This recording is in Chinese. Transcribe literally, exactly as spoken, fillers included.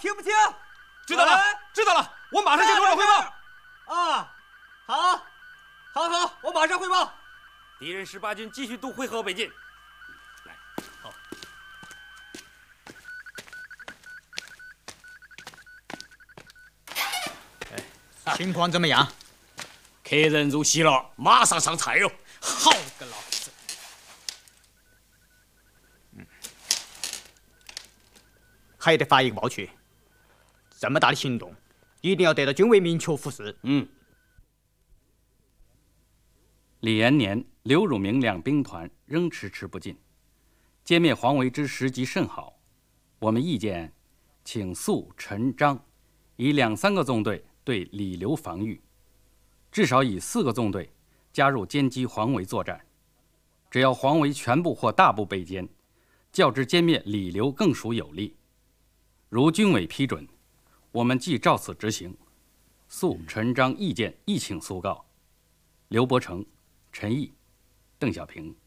听不清？ 知道了，知道了，我马上向首长汇报。 啊，好，好，好，我马上汇报。 敌人十八军继续渡会河北进。来，好。 哎，情况怎么样？ 客人入席了，马上上菜哟。 好个老子！嗯，还得发一个报去。这么大的行动，一定要得到军委明确复示。 嗯。李延年、刘汝明两兵团仍迟迟不进，歼灭黄维之时机甚好。我们意见，请肃、陈、张以两三个纵队对李刘防御，至少以四个纵队加入歼击黄维作战。只要黄维全部或大部被歼，较之歼灭李刘更属有利。如军委批准，我们即照此执行。肃、陈、张意见亦请速告。刘伯承、陈毅、邓小平。